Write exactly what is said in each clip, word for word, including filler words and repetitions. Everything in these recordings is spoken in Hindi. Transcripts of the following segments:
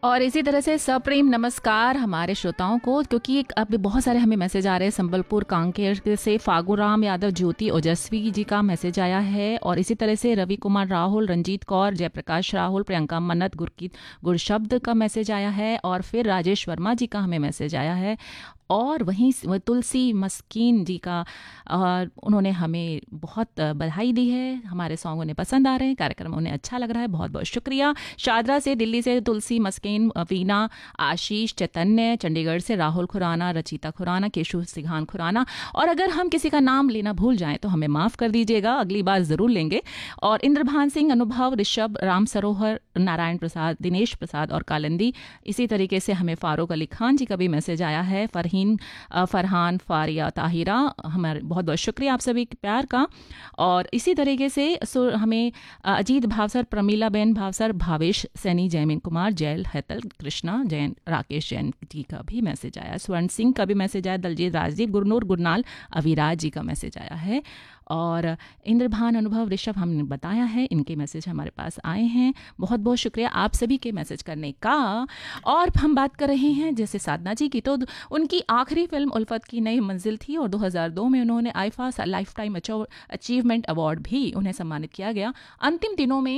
और इसी तरह से सप्रेम नमस्कार हमारे श्रोताओं को, क्योंकि एक अब बहुत सारे हमें मैसेज आ रहे हैं। संबलपुर कांकेर से फागुराम यादव, ज्योति ओजस्वी जी का मैसेज आया है। और इसी तरह से रवि कुमार राहुल, रंजीत कौर, जयप्रकाश राहुल, प्रियंका मन्नत, गुरकीत गुरशब्द का मैसेज आया है। और फिर राजेश वर्मा जी का हमें मैसेज आया है। और वहीं तुलसी मस्कीन जी का और उन्होंने हमें बहुत बधाई दी है। हमारे सॉन्ग उन्हें पसंद आ रहे हैं, कार्यक्रम उन्हें अच्छा लग रहा है, बहुत बहुत शुक्रिया। शादरा से, दिल्ली से तुलसी मस्कीन, वीना, आशीष, चैतन्य, चंडीगढ़ से राहुल खुराना, रचिता खुराना, केशु सिघान खुराना। और अगर हम किसी का नाम लेना भूल जाएं तो हमें माफ़ कर दीजिएगा, अगली बार ज़रूर लेंगे। और इंद्रभान सिंह, अनुभव, ऋषभ, राम सरोहर, नारायण प्रसाद, दिनेश प्रसाद और कालिंदी। इसी तरीके से हमें फारूक अली खान जी का भी मैसेज आया है। फरहीन, फरहान, फारिया, ताहिरा, हमारे बहुत बहुत शुक्रिया आप सभी के प्यार का। और इसी तरीके से हमें अजीत भावसर, प्रमीला बेन भावसर, भावेश सैनी, जयमीन कुमार, जैल हैतल, कृष्णा जैन, राकेश जैन जी का भी मैसेज आया। स्वर्ण सिंह का भी मैसेज आया। दलजीत राजदीप, गुरनूर गुरनाल, अविराज जी का मैसेज आया है। और इंद्रभान, अनुभव, ऋषभ हमने बताया है, इनके मैसेज हमारे पास आए हैं। बहुत बहुत शुक्रिया आप सभी के मैसेज करने का। और हम बात कर रहे हैं जैसे साधना जी की, तो उनकी आखिरी फिल्म उल्फत की नई मंजिल थी और दो हज़ार दो में उन्होंने IIFA life time achievement award भी उन्हें सम्मानित किया गया। अंतिम दिनों में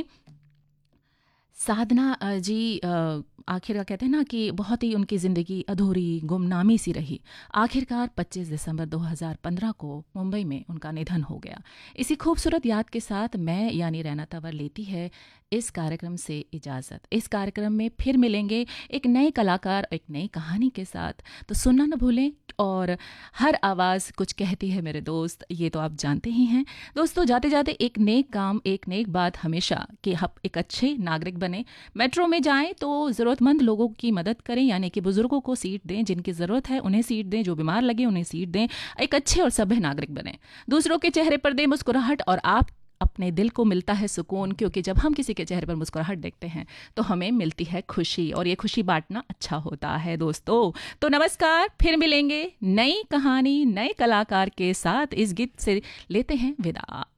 साधना जी आखिर का कहते हैं ना कि बहुत ही उनकी ज़िंदगी अधूरी गुमनामी सी रही। आखिरकार पच्चीस दिसंबर दो हज़ार पंद्रह को मुंबई में उनका निधन हो गया। इसी खूबसूरत याद के साथ मैं यानी रैना तंवर लेती है इस कार्यक्रम से इजाज़त। इस कार्यक्रम में फिर मिलेंगे एक नए कलाकार, एक नई कहानी के साथ। तो सुनना न भूलें। और हर आवाज़ कुछ कहती है मेरे दोस्त, ये तो आप जानते ही हैं। दोस्तों, जाते जाते एक नेक काम, एक नेक बात हमेशा कि हम एक अच्छे नागरिक बने। मेट्रो में जाएं तो ज़रूरतमंद लोगों की मदद करें, यानी कि बुजुर्गों को सीट दें, जिनकी ज़रूरत है उन्हें सीट दें, जो बीमार लगे उन्हें सीट दें। एक अच्छे और सभ्य नागरिक बने। दूसरों के चेहरे पर दें मुस्कुराहट और आप अपने दिल को मिलता है सुकून, क्योंकि जब हम किसी के चेहरे पर मुस्कुराहट देखते हैं तो हमें मिलती है खुशी, और ये खुशी बांटना अच्छा होता है दोस्तों। तो नमस्कार, फिर मिलेंगे नई कहानी, नए कलाकार के साथ। इस गीत से लेते हैं विदा।